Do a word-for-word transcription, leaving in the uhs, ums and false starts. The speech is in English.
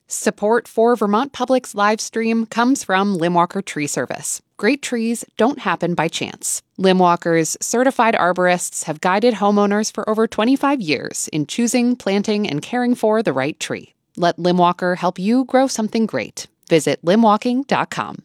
Support for Vermont Public's live stream comes from Limwalker Tree Service. Great trees don't happen by chance. Limwalker's certified arborists have guided homeowners for over twenty-five years in choosing, planting, and caring for the right tree. Let Limwalker help you grow something great. Visit limwalking dot com.